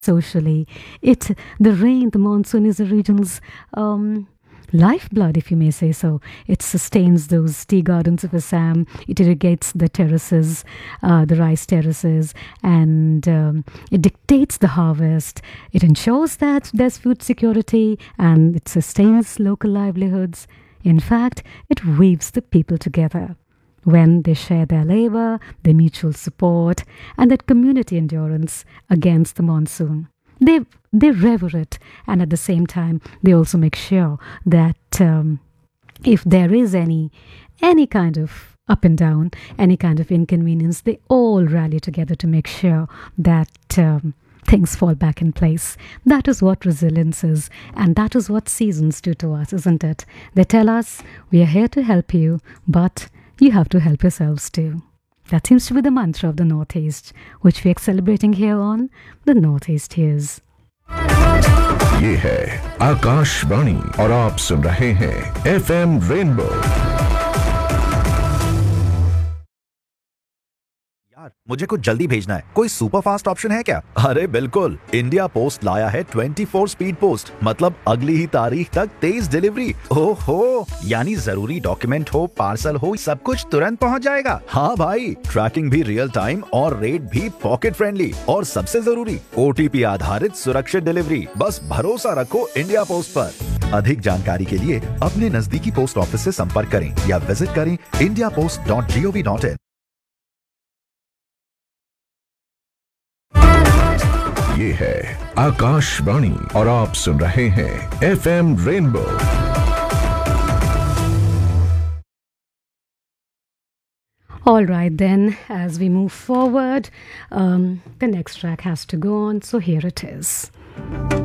socially. The rain, the monsoon is the region's lifeblood, if you may say so. It sustains those tea gardens of Assam. It irrigates the terraces, the rice terraces, and it dictates the harvest. It ensures that there's food security and it sustains local livelihoods. In fact, it weaves the people together when they share their labor, their mutual support, and that community endurance against the monsoon. They rever it, and at the same time, they also make sure that if there is any kind of up and down, any kind of inconvenience, they all rally together to make sure that things fall back in place. That is what resilience is, and that is what seasons do to us, isn't it? They tell us, we are here to help you, but you have to help yourselves too. That seems to be the mantra of the Northeast, which we are celebrating here on the Northeast Hears. ये है आकाशवाणी और आप सुन रहे हैं FM rainbow. यार मुझे कुछ जल्दी भेजना है, कोई सुपर फास्ट ऑप्शन है क्या? अरे बिल्कुल, इंडिया पोस्ट लाया है 24 स्पीड पोस्ट, मतलब अगली ही तारीख तक तेज डिलीवरी। ओहो, यानी जरूरी डॉक्यूमेंट हो, पार्सल हो, सब कुछ तुरंत पहुंच जाएगा। हाँ भाई, ट्रैकिंग भी रियल टाइम और रेट भी पॉकेट फ्रेंडली, और सबसे जरूरी ओटीपी आधारित सुरक्षित डिलीवरी। बस भरोसा रखो इंडिया पोस्ट पर। अधिक जानकारी के लिए अपने नजदीकी पोस्ट ऑफिस से संपर्क करें या विजिट करें indiapost.gov.in। ये है आकाशवाणी और आप सुन रहे हैं FM rainbow. All right, then, as we move forward, the next track has to go on, so here it is.